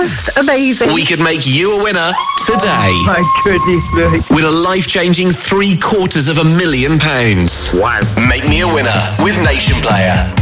just amazing. We could make you a winner today. My goodness me. Win a life-changing £750,000. Wow. Make me a winner with Nation Player.